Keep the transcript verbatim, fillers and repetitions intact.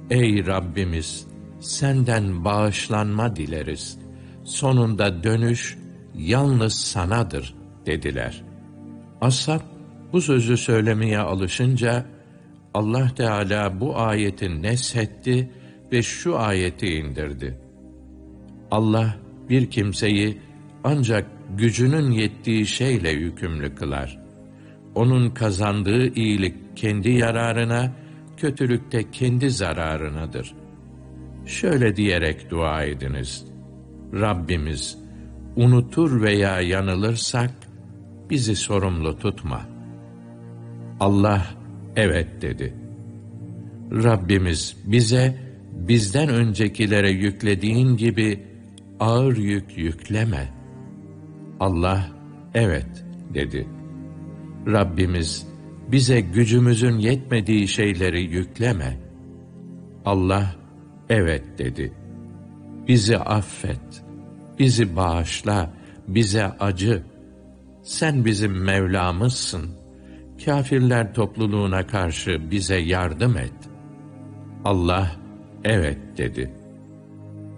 Ey Rabbimiz! Senden bağışlanma dileriz. Sonunda dönüş yalnız sanadır dediler. Ashab bu sözü söylemeye alışınca Allah Teala bu ayeti neshetti ve şu ayeti indirdi. Allah bir kimseyi ancak gücünün yettiği şeyle yükümlü kılar. Onun kazandığı iyilik kendi yararına, kötülük de kendi zararınadır. Şöyle diyerek dua ediniz. Rabbimiz, unutur veya yanılırsak bizi sorumlu tutma. Allah evet dedi. Rabbimiz bize bizden öncekilere yüklediğin gibi ağır yük yükleme. Allah evet dedi. Rabbimiz bize gücümüzün yetmediği şeyleri yükleme. Allah evet dedi. Bizi affet, bizi bağışla, bize acı. Sen bizim Mevlamızsın. Kâfirler topluluğuna karşı bize yardım et. Allah evet dedi.